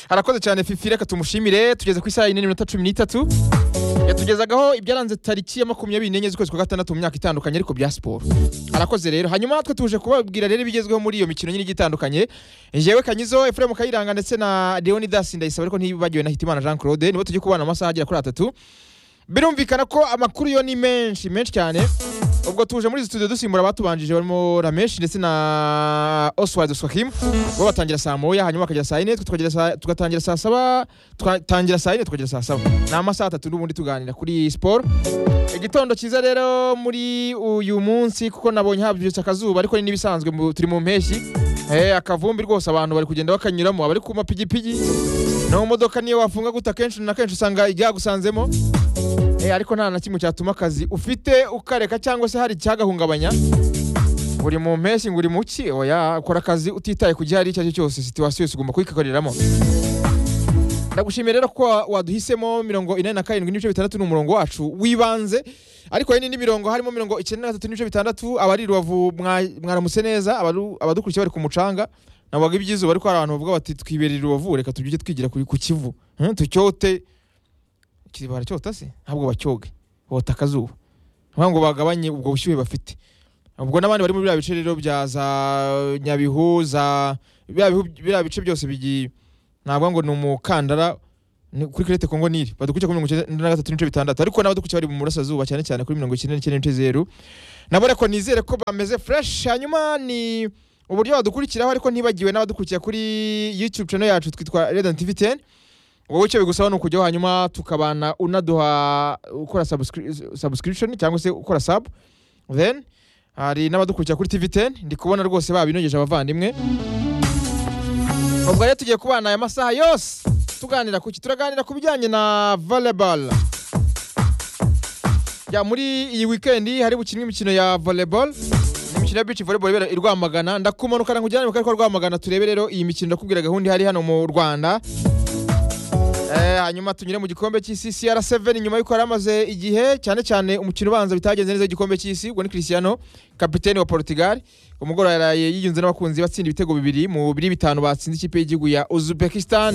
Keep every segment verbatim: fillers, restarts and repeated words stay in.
Arakoze cyane Fifi reka tumushimire tugeze ku isaha ine n'iminota cumi n'itatu. Yatugezagaho ibyaranze tariki ya makumyabiri n'enye z'ukwezi kwa gatandatu mu myaka itandukanye ariko bya sport. Arakoze rero hanyuma twe tuje kubabwira rero ibigezweho muri iyo mikino nyine igitandukanye. Jewe Kanyizo Ephraim Kayiranga ndetse na Leonidas Ndayisaba ariko ntibagiwe na Hitimana Jean Claude nibo tujye kubana amasaha agera kuri atatu. Birumvikana ko amakuru yo ni menshi menshi cyane. Ubwo tuje muri studio dusimbura batubanjije barimo Ramesh ndetse na Oswald Swakim bo batangira saa moya hanyuma bakagera saa ine tukagira tugatangira saa saba tugatangira saa ine tukagira saa saba na amasaha atatu n'ubundi tuganira kuri sport. Igitondo cyiza rero muri uyu munsi kuko nabonye habyutse akazuba ariko ni bisanzwe turi mu mpeshyi eh akavumbi rwose abantu bari kugenda bakanyuramo abari ku mapigipigi no modoka niyo wafunga guta kenshi na kenshi usanga ijya gusanzemo. Eh ariko nta na kimwe cyatuma akazi ufite ukareka cyangwa se hari cyagahungabanya uri mu mpeshyi nguri muki oya ukora akazi utitaye kujyari icyo cyose situation yose ugomba kwikakoriramo. Ndagushimira rero ko waduhisemo mirongo ine na karindwi n'ibice bitandatu n'umurongo wacu wibanze ariko yene n'imirongo harimo mirongo icyenda na gatatu n'ibice bitandatu abari Rubavu mwaramutse neza abadukurikiye bari ku mucanga nabaga ibyizuba ariko hari abantu bavuga bati twiberera Rubavu reka tujye twigira kuri ku Kivu tucyote kibara cyota se ntabwo bacyoge bota akazuba ntabwo bagabanye ubwo bushyuhe bafite ubwo nabandi bari muri bya bice rero bya za Nyabihu za bya bice byose bigi ntabwo ngo ni umukandara kuri Krete Kongo Nili badukuye ku mirongo icyenda na gatatu n'ibice bitandatu ariko nabadukuye bari mu murasazuba cyane cyane kuri mirongo icyenda n'icyenda n'ibice zero nabo reko nizere ko bameze fresh hanyuma ni uburyo badukurikiraho ariko ntibagiwe n'abadukurikiye kuri YouTube channel yacu twitwa Radiant T V ten. Wowe cyo bigusaba no kujyaho hanyuma tukabana unaduha ukora subscription cyangwa se ukora sub then hari n'abadukurikira kuri T V ten ndi kubona rwose babinogeje abavandimwe. Ubwo rero tugiye kubana aya masaha yose tuganira kuki turaganira ku bijyanye na volleyball. Ya muri iyi weekend hari bukinwe imikino ya volleyball imikino ya beach volleyball ibera irwamagana ndakumanukana kujyana mu karere rwamagana turebe rero iyi mikino ndakubwira gahunda hari hano mu Rwanda. Eh hanyuma tunyire mu gikombe cy'isi C R seven nyuma yuko aramaze igihe cyane cyane umukino ubanza bitagenze neza igikombe cy'isi ubwo ni Cristiano kapiteni wa Portugal umugoro yaraye yiyunze n'abakunzi batsinda ibitego bibiri mu bibiri bitanu batsinze ikipe y'igihugu ya Uzbekistan.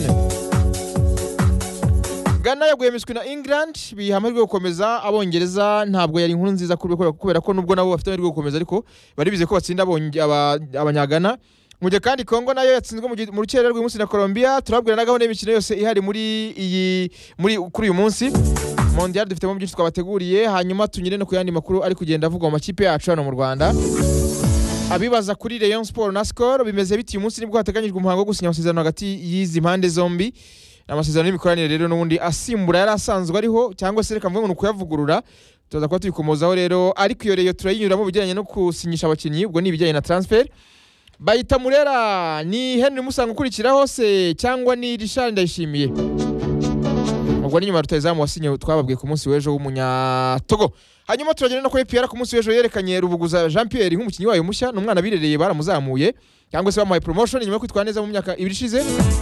Ghana yaguye miswi na England bihamajwe gukomeza abongereza ntabwo yari inkuru nziza kubera ko nubwo nabo bafite amahirwe gukomeza ariko bari bize ko batsinda abanyagana. Muje kandi Kongo nayo yatsinzwe mu rukerera rw'umunsi na Colombia turabwira na gahunda y'imikino yose ihari muri iyi muri kuri uyu munsi Mondial dufite mu byinshi twabateguriye hanyuma tunyire no kuyandi makuru ari kugenda avugwa mu makipe yacu hano mu Rwanda. Abibaza kuri Rayon Sport na Skol bimeze biti uyu munsi nibwo hateganyijwe umuhango wo gusinya amasezerano hagati y'izi mpande zombi amasezerano y'imikoranire rero n'ubundi asimbura yari asanzwe ariho cyangwa se reka mvuge ngo kuyavugurura tuza kuba tubikomozaho rero ariko iyo Rayon turayinyuramo bijyanye no kusinyisha abakinnyi ubwo ni ibijyanye na transfer. Bayita Murera ni Henry Musanga ukurikira hose cyangwa ni Richard Ndayishimiye ubwo ni nyuma rutayizamu wasinye twababwiye ku munsi w'ejo w'umunya Togo. Hanyuma turagenda no kuri P R ku munsi w'ejo yerekanye Rubuguza Jean Pierre nk'umukinnyi wayo mushya n'umwana birereye baramuzamuye cyangwa se bamuhaye promotion nyuma yo kwitwara neza mu myaka ibiri ishize.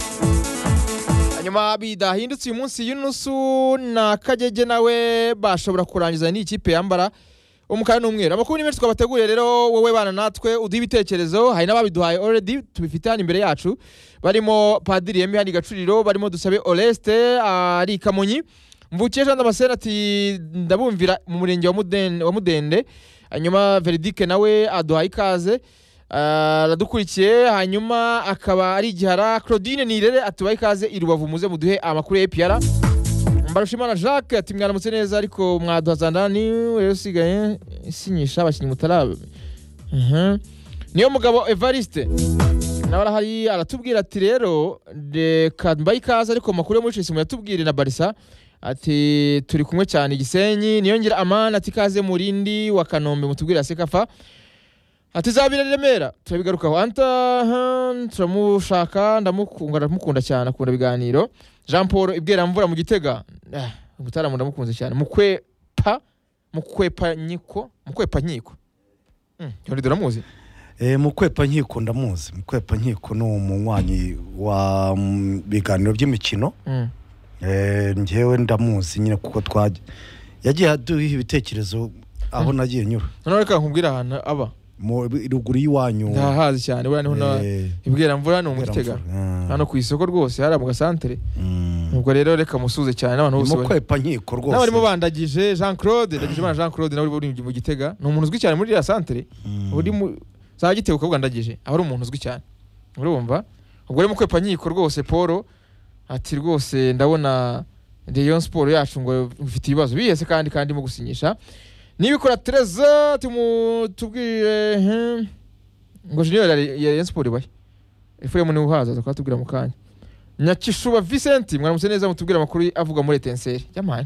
Hanyuma bidahindutse uyu munsi Yunusu na Kagege nawe bashobora kurangiza ni ikipe yambara umukara n'umweru. Amakuru ni menshi twabateguriye rero wowe bana natwe uduha ibitekerezo hari n'ababiduhaye already tubifite hano imbere yacu barimo Padiri Yemi handi Gacuriro barimo Dusabe Oreste ari Kamonyi Mvukiye Jean Damascene ati ndabumvira mu murenge wa Mudende wa Mudende hanyuma Veridike nawe aduhaye ikaze aradukurikiye hanyuma akaba ari Gihara Claudine Nirere atubaye ikaze i Rubavu muze muduhe amakuru ya P R. Mbarushimana Jacques ati mwaramutse neza ariko mwaduhazandani rero sigaye sinyisha abakinyi mutarabe. Mhm. Niyo mugabo Evariste nawe hari aratubwira ati rero reka mbaye ikaze ariko makuru yo muri Chelsea yatubwire na Barca ati turi kumwe cyane Gisenyi niyo ngira Amana ati kaze murindi wa Kanombe mutubwira Sekafa ati zabira Remera turabigarukaho anta turamushaka ndamukunda ndamukunda cyane akunda biganiro. Jean Paul ibwera mvura mu Gitega eh gutaramu ndamukunze cyane mukwepa mukwepa nyiko mukwepa nyiko mm yori duramuzi eh mukwepa nyiko ndamuzi mukwepa nyiko no umunywanyi wa biganiro by'imikino mm. eh ngewe ndamuzi nyine kuko twaje yagiye aduha ibitekerezo aho nagiye nyura none reka nkubwira hana aba mu ruguru y'iwanyu ndahazi cyane buriya niho na Eh, ibwera mvura no mu Gitega ah. hano ku isoko rwose hari mu gasantere Mm. ubwo rero reka musuze cyane n'abantu bose Mu bari- kwepa nkiko rwose n'abarimo bandagije Jean Claude ndagije bana Jean Claude nawe uri mu Gitega ni umuntu uzwi cyane muri iriya santere Mm. uri mu za Gitega ukavuga ndagije aho ari umuntu uzwi cyane urumva ubwo rero mu kwepa nkiko rwose Paul ati rwose ndabona Rayon Sport yacu ngo ifite ibibazo biyese kandi kandi mu gusinyisha nibikora Tereza tumutubwire hmm, ngo junior ya ya Rayon Sport baye ifuye mu nihaza zakatubwira mu kanya Nyakishuba Vincent mwaramutse neza mutubwira amakuru avuga muri Etenseri jamani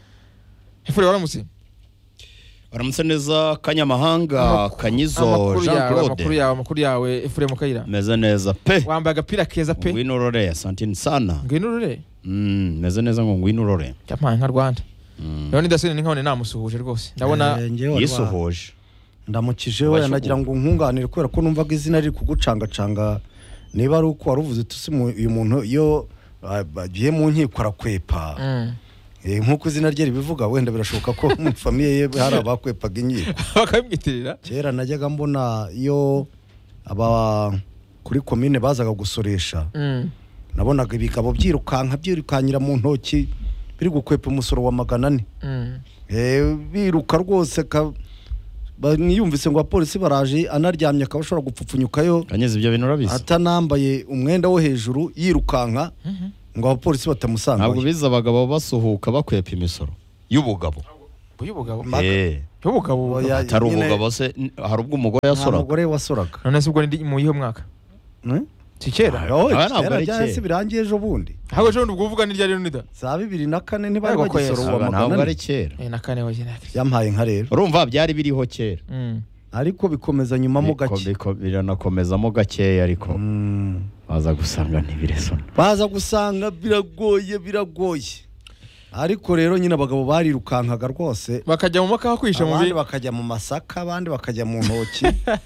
ifuye waramutse Waramutse neza Kanyamahanga Kanyizo amakuru Jean yawe amakuru Claude yawe amakuru yawe ifuye mu kayira meze neza pe wambaye agapira keza pe ngwino urore asantini sana ngwino urure mm meze neza ngo ngwino urore jamani nka Rwanda Mm. none ndasene ninkone namusuhuje rwose ndabona Eh, njyewe yisuhuje ndamukije we nagira ngo nkunganire kubera ko numvaga izina riri kugucangacanga niba ari uko waruvuze tusi uyu muntu iyo ah, bagiye mu nkiko arakwepa mm. Eh, nk'uko izina rye ribivuga wenda birashoboka ko mu famiye ye hari abakwepaga inkiko bakabimwitirira kera najyaga mbona iyo aba kuri komine bazaga gusoresha mm. nabonaga ibigabo byirukanka byirukanyira mu ntoki biri gukwepa umusoro wa magana ane mm. eh biruka rwose ka niyumvise ngo abapolisi baraje anaryamye akaba ashobora gupfupfunyukayo Kanyeze ibyo bintu urabizi atanambaye umwenda wo hejuru yirukanka Mhm. ngo abapolisi batamusanga ntabwo biza abagabo basuhuka bakwepa imisoro y'ubugabo Uyubugabo eh Ubugabo Oya, atari nyine- ubugabo se n- hari ubwo umugore nta yasoraga mugore wasoraga none se ubwo ndi mu yiho mwaka Eh? kikera Oh, Aba ntabwo kera ari ryahise kera. birangiye ejo bundi hago jo ndubwo uvuga nirya rero nida za bibiri na kane ntibari Ariko ko bagisoro Yesu, wa Aba ntabwo magana ari ane kera eh nakane waje nakane yampaye nka rero urumva byari biriho kera mm. ariko bikomeza nyuma mu Biko- gake biko- biranakomezamo gakeya ariko Mm. baza gusanga ntibiresona baza gusanga biragoye biragoye ariko rero nyine abagabo barirukankaga rwose bakajya mu makaha kwisha mu abandi bi bakajya mu masaka abandi bakajya mu ntoki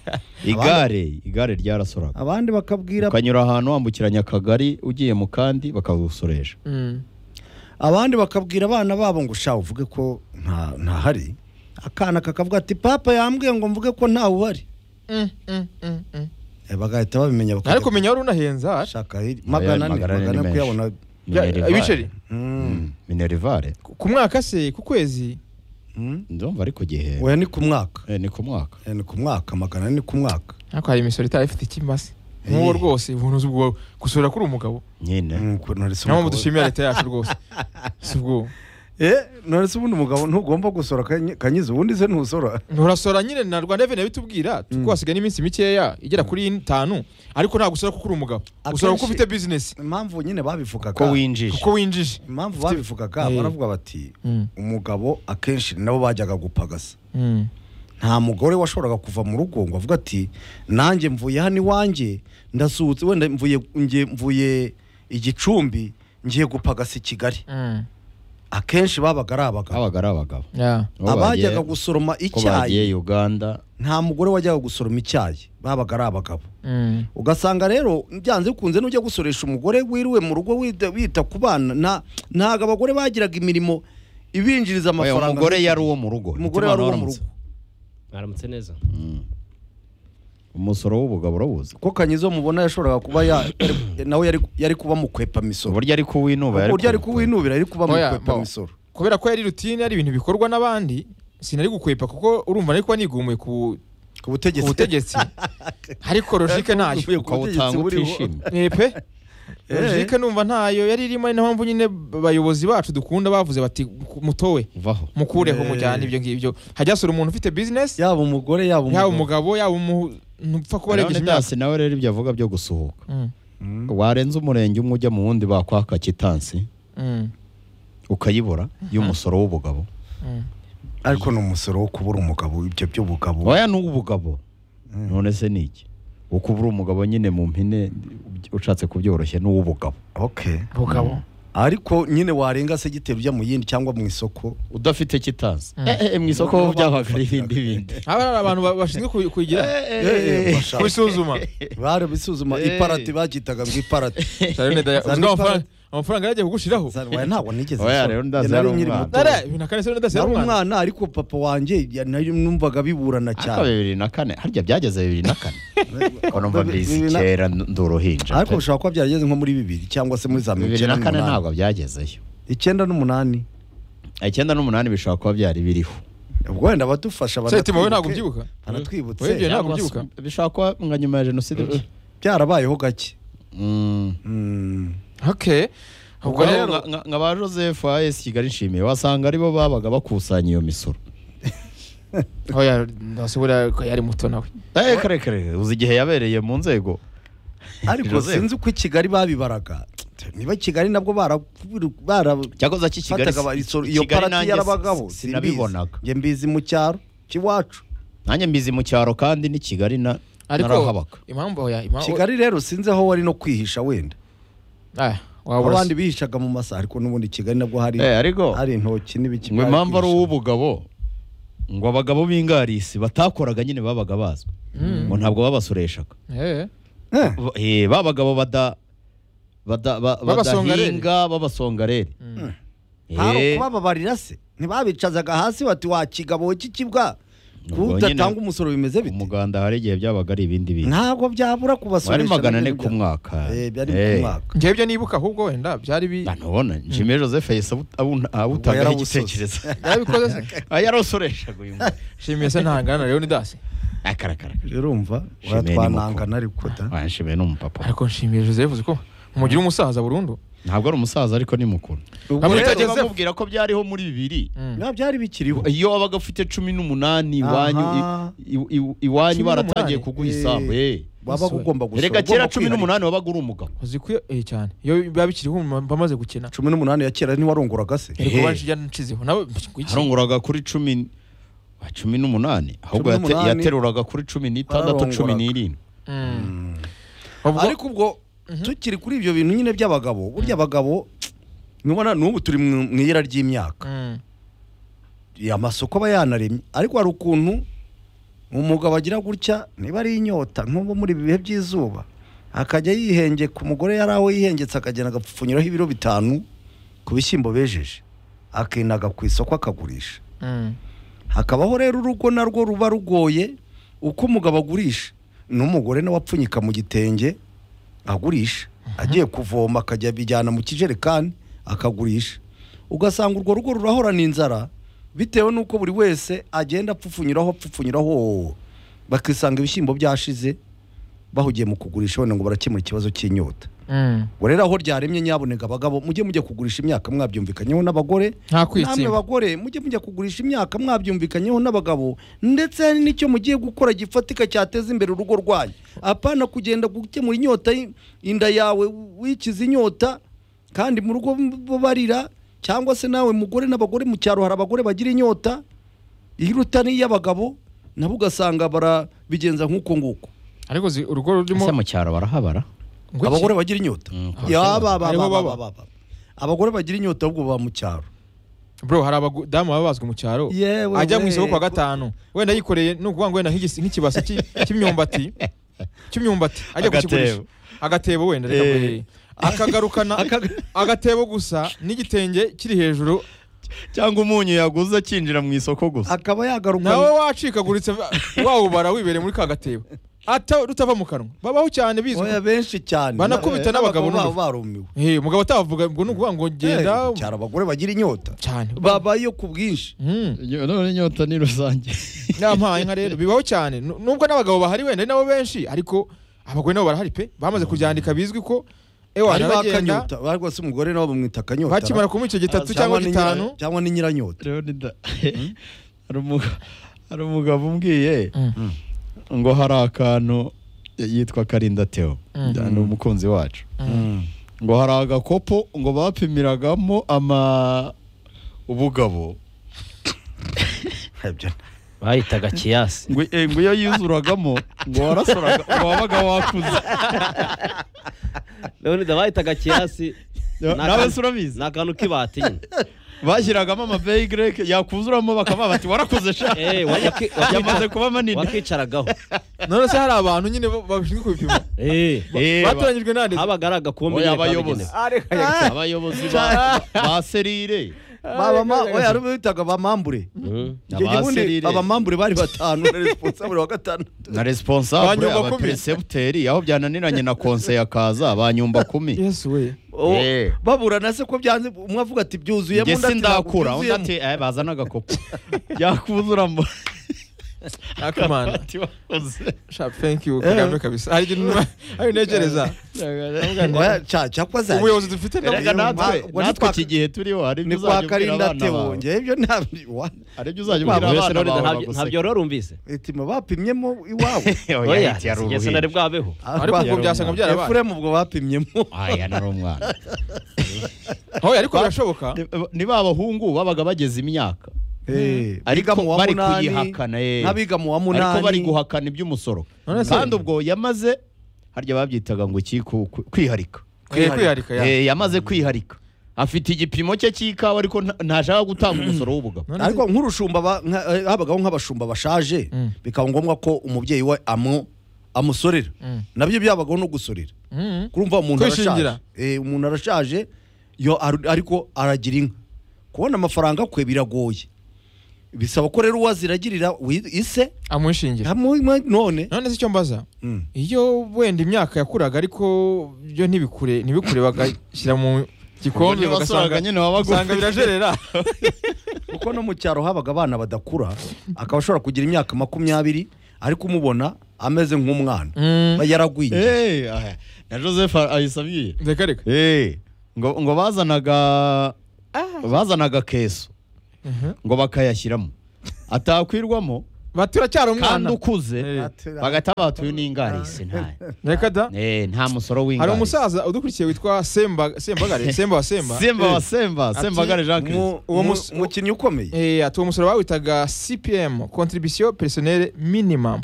igare igare ryarasoraga abandi bakabwira ukanyura ahantu wambukiranya akagari ugiye mu kandi bakagusoresha mm. abandi bakabwira abana babo ngo sha uvuge ko nta ntahari akana kakavuga ati papa yambwiye ngo mvuge ko ntawe uhari Mm, mm, mm, mm. Eh, bagahita babimenya bakajya ariko menya wari unahenza shaka hiri magana ane magana ane magana ni ane kuyabona Ya- Minerivare. ibiceri Mm. Minerivare ku mwaka se ku kwezi Mm. ndumva ari ku gihe oya ni ku mwaka Eh, ni ku mwaka Eh, ni ku mwaka magana ane ni ku mwaka ariko hari imisoro itari ifite ikimase Eh. nk'uwo rwose ubuntu ubwo gusura kuri umugabo nyine Mm, ko naretse namo umugabo- dushimira leta yacu rwose si ubwo eh naretse ubundi umugabo ntugomba gusora kanyi- kanyiza ubundi se ntusora nturasora nyine na Rwanda Revenue bitubwira tuko hasigaye n'iminsi mikeya igera kuri itanu ariko nta gusora kuko uri umugabo usora kuko Akenshi- ufite business impamvu nyine babivugaga ko winjije kuko winjije impamvu babivugaga Eh. baravuga bati Mm. umugabo akenshi nabo bajyaga gupagasa Mm. nta mugore washoboraga kuva mu rugo ngo avuga ati nanjye mvuye hano iwanjye ndasuhutse wenda mvuye ngiye mvuye igicumbi ngiye gupagasa i Kigali Mm. akenshi babaga ari abagabo abaga ari abagabo Yeah. Bo abajyaga bagiye- gusoroma ko icyayi bagiye Uganda nta mugore wajyaga gusoroma icyayi babaga ari abagabo Mm. ugasanga rero byanze bikunze n'ujya gusoresha umugore wiriwe mu rugo wita, wita ku bana nta ntago abagore bagiraga imirimo ibinjiriza Oya, amafaranga umugore yari uwo mu rugo umugore Hitimana yari uwo mu waramutse. rugo mwaramutse neza Mm. umusoro w'ubugabo urabuze ko kanyizo mubona yashoboraga kuba ya, nawe yari, yari kuba mu kwepa misoro uburyo ari kuwinuba uburyo ari kuwinubira ari kuba mu Oya, kwepa bo. misoro kubera ko yari routine ari ibintu bikorwa n'abandi sinari gukwepa kuko urumva nari kuba nigumuye ku ku ku butegetsi butegetsi ariko logique ntayo Ku ukaba butegetsi utanga buriho. utishimye Eh, pe Eh. logique numva ntayo yari irimo ari mpamvu nyine abayobozi bacu dukunda bavuze bati mutowe vaho mukureho Eh. mujyane ibyo ngibyo hajya sura umuntu ufite business yaba umugore yaba yaba umugabo umugabo yaba umuntu upfa kuba arengeje imyaka Leonidas nawe rero ibyo avuga byo gusuhuka Mm, Mm. warenza umurenge umwe ujya mu wundi bakwaka kitansi mm, ukayibura y'umusoro w'ubugabo mm. ariko ni umusoro wo kubura umugabo ibyo by'ubugabo oya ni uw'ubugabo Mm. none se ni iki wo kubura umugabo nyine mu mpine ushatse kubyoroshya ni uw'ubugabo okay Bugabo ariko nyine warenga se gitero ujya mu yindi cyangwa mu isoko udafite kitansi Mm. eh, eh, mu isoko No, no, byabaga ari bafatiraga. ibindi bindi aba ari abantu ba- bashinzwe kuyi- kuyigira Eh, eh, bashaka. kubisuzuma bari bisuzuma Eh. iparati bagitaga ngo iparati Charles Neda Zana uzwi amafaranga iparati. amafaranga yagiye kugushiraho Oya, ntabwo nigeze Oya, nsoma. rero ndazi Nari yari nkiri umwana. muto. nare ibintu akane se ndase Nari umwana umwana ariko papa wanjye ya- nari numvaga biburana ariko cyane bibiri na kane harya byageze bibiri na kane ko numva mbizi Bibiri na- kera nduruhinja ariko bishobora kuba byarageze nko muri bibiri cyangwa se muri za mirongo bibiri icyenda na kane n'umunani. ntabwo byagezeyo icyenda n'umunani icyenda n'umunani bishobora kuba byari biriho ubwo wenda abadufasha se tima wowe ntabwo banatwibuke. ubyibuka banatwibutse Webye ntabwo Cyangwa se ubyibuka. bishobora kuba nka nyuma ya jenoside byarabayeho gake Mm. Mm. okay ubwo ubwo rero rero nka- nka ba Joseph A S Kigali nshimiye wasanga aribo babaga bakusanya iyo misoro oya ndasubira ko yari muto nawe eh kare kare uzi igihe yabereye mu nzego ariko Joseph. sinzi uko i Kigali babibaraga niba Kigali nabwo bara bara cyakoze aki Kigali fataga iso- iyo Kigali parati nanjye y'abagabo si- sinabibonaga nge mbizi mu cyaro cy'iwacu nanjye mbizi mu cyaro kandi ni Kigali na ariko narahabaga impamvu oya impamvu Kigali rero sinzi aho wari no kwihisha wenda ah wabura abandi bihishaga mu masa ariko n'ubundi Kigali nabwo hari eh ariko hari intoki n'ibiki ngo bari impamvu ari kwihisha. uw'ubugabo ngo abagabo b'ingarisi batakoraga nyine babaga bazwi ngo ntabwo babasoreshaga eh Eh, eh babagabo bada bada ba- B'abasongareri. badahinga babasongareri hari eh ukubababarira se ntibabicazaga hasi bati wa kigabo cy'ikibwa Ubwo kudatanga nyine umusoro bimeze bite umuganda hari igihe byabaga ari ibindi bintu ntabwo byabura wari kubasoresha magana ane nabyo ku bya- mwaka eh byari Eh. ku mwaka ngiye byo nibuka ahubwo wenda byari bi banobona nshimiye Joseph yahise abu- abu- awutangaho yarabusoze. igitekerezo yarabikoze se Ah, yarasoreshaga uyu muntu shimiye se ntangana rero ni dasi akarakara urumva Shimeye ni uratwanangana ariko da wanshimiye n'umupapa ariko nshimiye Joseph uzi ko umugira umusaza burundu ntabwo ari umusaza ariko ni mukuru ubwo Hamwe rero utageze- bamubwira ko byariho muri bibiri biba byari bikiriho iyo wabaga ufite cumi n'umunani iwanyu Aha. i- i- i- iwanyu Cumi baratangiye n'umunani? kuguha isambu eh. wabaga ugomba gusora erega kera ugomba cumi kwiharira. n'umunani wabaga uri umugabo uzi ko eh cyane iyo biba bikiriho mba maze gukina cumi n'umunani ya kera ntiwarongoraga se ariko Eh. banshi yancizeho nawe iki haronguraga kuri cumi wa cumi n'umunani ahubwo Cumi yate- n'umunani. yateruraga kuri cumi n'itandatu cumi Bararongoraga. n'irindwi Mm. Ubwo- ariko ubwo tukiri kuri ibyo bintu nyine by'abagabo burya abagabo nubona n'ubu turi mu mu iyira ry'imyaka Mm. amasoko aba yanaremye ariko hari ukuntu umugabo agira gutya niba ari inyota nk'ubu muri ibi bihe by'izuba akajya yihengeka umugore yari aho yihengetse akagenda agapfupfunyiraho ibiro bitanu ku bishyimbo bejeje akinaga ku isoko akagurisha Mm. hakabaho rero urugo narwo ruba rugoye uko umugabo agurisha n'umugore nawe apfunyika mu gitenge agurisha agiye kuvoma akajya bijyana mu kijerekani akagurisha ugasanga urwo rugo rurahorana inzara bitewe n'uko buri wese agenda apfupfunyiraho apfupfunyiraho bakisanga ibishyimbo byashize bahugiye mu kugurisha wenda ngo barakemura ikibazo cy'inyota Mm. ngo rero aho ryaremye nyaboneka abagabo mujye mujya kugurisha imyaka mwabyumvikanyeho n'abagore nta namwe kwitsimba bagore mujye mujya kugurisha imyaka mwabyumvikanyeho n'abagabo ndetse hari n'icyo mugiye gukora gifatika cyateza imbere urugo rwanyu apana kugenda gukemura inyota y- inda yawe wikiza inyota kandi mu rugo barira cyangwa se nawe mugore n'abagore mu cyaro hari abagore bagira inyota iruta n'iy'abagabo nabo ugasanga barabigenza nk'uko nguko ariko zi urugo rurimo ese mu cyaro barahabara ngo iki? abagore bagira inyota Mm, Ya, ba- ba- Ariho ba- baba. ba- ba- ba. abagore bagira inyota ahubwo baba mu cyaro bro hari abadamu baba bazwi mu cyaro Yewe ajya mu we. isoko kwa gatanu wenda yikoreye ni ukuvuga ngo wenda nk'igisi- nk'ikibase cy'i- cy'imyumbati cy'imyumbati ajya kukigurisha Agatebo. agatebo wenda reka Eh. mvuge. akagarukana agatebo gusa n'igitenge kiri hejuru cyangwa umunyu yaguze akinjira mu isoko gusa akaba yagaruka nawe wacikaguritse wawubara wibereye muri ka gatebo ata rutava mu kanwa babaho cyane bizwi oya benshi cyane Banakubita n'abagabo babo n'ubu. barumiwe eh umugabo atavuga ngo ni ukuvuga ngo genda Eh, cyane abagore bagira inyota cyane babayo ku bwinshi Mm. none inyota ni rusange nampaye nka rero bibaho cyane Nu- nubwo n'abagabo bahari wenda ari nabo benshi ariko abagore nabo barahari pe bamaze kubyandika bizwi ko ewa harimo naragenda akanyota ariko se umugore nawe bamwita akanyota bakimara kumuha icyo gitatu cyangwa ni nyira- gitanu cyangwa ni nyiranyota Leonida hari umugabo hari umugabo umbwiye Mm. ngo hari akantu yitwa Karinda Theo Mm. ni umukunzi wacu Mm. ngo hari agakopo ngo bapimiragamo ama ubugabo Ibyo- bahitaga kiyasi ngo eh, ngo iyo yuzuragamo ngo warasoraga ngo wabaga wakuze Leonida bahitaga kiyasi nawe se urabizi ni akantu k'ibati nyine bashyiragamo amabeyigire yakuzuramo bakaba bati warakoze sha Eh, waki- yamaze kuba manini wakicaragaho none se hari abantu nyine ba- bashinzwe kubipima Eh, Eh, batoranyijwe nande habaga ari agakombe Oya, nyine abayobozi. kabigenewe. abayobozi ba ba serire baba ma oya ari bitaga abamambure Mhm. icyo gihundi Abaserire. abamambure bari batanu na responsable wa gatanu na responsable Banyumba kumi. abaperesebuteri aho byananiranye na konse akaza banyumba kumi yesu we Oh, Eh. baburana se ko byanze umwe avuga ati byuzuyemo njye undi ati ntabwo sindakura undi byuzuyemo. ati eh bazana agakopo yakuzuramo akamana ati wakoze sha thank you kagame kabisa hari ikintu hari negereza Oya, cya cyakoze ubuyobozi dufite Erega nabwo natwe Ubwo ni natwe kwa- iki gihe turiho hari ibyo ni kwa uzajya ubwira karinda abana teo bawe njye ibyo ntabwo hari ibyo uzajya Kwa- ubwira Wese abana Lorida bawe ntabyo- baguseka. ntabyo rero urumvise itima bapimyemo iwabo Oya, oya iti yari sigeze nari uruhinja. bwabeho ariko ubwo byasanga byarabaye efuremu ubwo bapimyemo aya nari umwana aho ariko birashoboka Ni- ni ba bahungu babaga bageze imyaka Eh, ariko biga mu wa bari munani, kuyihakana eh. n'abiga mu wa munani ariko bari guhakana iby'umusoro None se- kandi ubwo yamaze harya babyitaga ngo iki ku- ku- kwiharika Eh, kwiharika ya Eh, yamaze kwiharika afite igipimo cye cy'ikawa ariko nta- ntashaka gutanga umusoro w'ubugabo None se- ariko nk'urushumba ba- nka- eh, habagaho nk'abashumba bashaje Mm. bikaba ngombwa ko umubyeyi we amu amusorera Mm. nabyo byabagaho no gusorera Mhm. kurumva umuntu Kwishingira. arashaje Eh, umuntu arashaje yo ar- ariko aragira inka kubona amafaranga kwe biragoye bisaba ko rero uwaziragirira wi- ise amwishingira hamu- none none se icyo mbaza Mm. iyo wenda imyaka yakuraga ariko byo ntibikure ntibikure bagashyira mu gikombe Ubwo bagasanga nibasoraga nyine baba ugasanga bagufi. birajerera kuko no mu cyaro habaga abana badakura akaba ashobora kugira imyaka makumyabiri ariko umubona ameze nk'umwana Mm. Ba yaragwingiye Eh, aha. na joseph ahise abwira reka reka Eh, ngo ngo bazanaga bazanaga keso Mhm. ngo bakayashyiramo atakwirwamo bati uracyari kandi umwana ukuze Eh. bagahita batuye n'ingarisi nta reka da eh, nta musoro hari w'ingarisi umusaza udukurikiye witwa Semba Sembagare Semba wa Semba semba wa semba Ati, sembagare jean christ Mu- Uwo mu- mus- umukinnyi ukomeye eh ati uwo musoro bawitaga C P M contribution personnelle minimum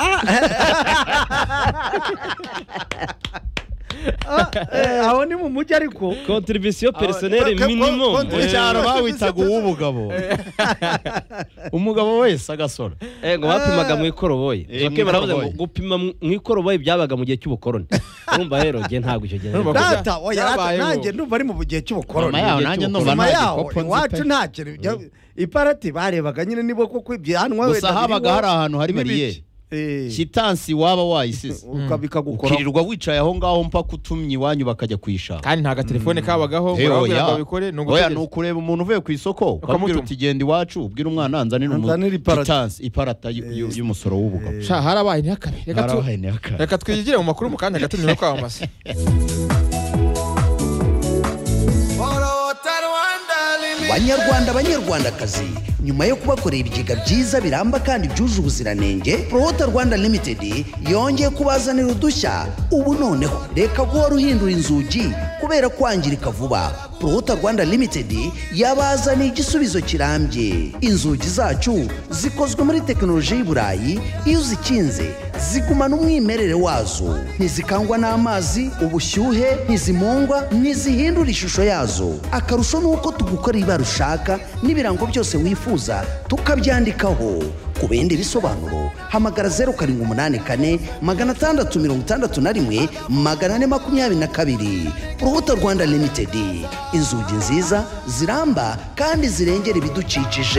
Ah, eh, aho ni mu mujyi ariko contribution personnelle Ko- ko- minimum ko- mu Eh. cyaro bawitaga uw'ubugabo umugabo wese agasora Eh, ngo bapimaga mu ikoroboyi Eh, Joaquin mu baravuze ngo ikoroboyi. gupima mu mu ikoroboyi byabaga mu gihe cy'ubukoroni urumva rero njye ntabwo icyo gihe Urumva ko nari- data oya data, Byabayeho. nanjye ndumva ari mu gihe cy'ubukoroni Mama yaho Mu gihe nanjye cy'ubukoroni. ndumva Mama nta yaho, gikopo nzi iwacu pe. nta kintu bya- iparati barebaga nyine nibo koko ibyanwa gusa habaga hari ahantu hari bariyeri kitansi waba wayisize bikagukora ukirirwa wicaye aho ngaho mpaka utumye iwanyu bakajya kuyishaka kandi nta gatelefone kabagaho Eh, urababwira oya. ngo babikore ni oya ni ugutegereza ukureba umuntu uvuye ku isoko ukamubwira Ukamutuma. uti genda iwacu ubwira umwana nzanire umu- Nzanire iparata. kitansi iparata y- y- y'umusoro w'ubugabo sha harabaye ntihakabe reka tu harabaye ntihakabe. reka twigire mu makuru mu kanya gato nyuma yo kwamamaza banyarwanda banyarwandakazi nyuma yo kubakorera ibigega byiza biramba kandi byuje ubuziranenge Prohota Rwanda Limited yongeye kubazanira udushya ubu noneho reka guhora uhindura inzugi kubera kwangirika vuba Prohota Rwanda Limited yabazaniye igisubizo kirambye inzugi zacu zikozwe muri tekinoloji y'i Burayi iyo uzikinze zigumana umwimerere wazo ntizikangwa n'amazi ubushyuhe ntizimungwa ntizihindura ishusho yazo akarusho ni uko tugukorera ibara ushaka n'ibirango byose wifuza tukabyandikaho ku bindi bisobanuro hamagara zeru karindwi umunani kane magana atandatu mirongo itandatu na rimwe magana ane makumyabiri na kabiri Prohota Rwanda Limited inzugi nziza ziramba kandi zirengera ibidukikije.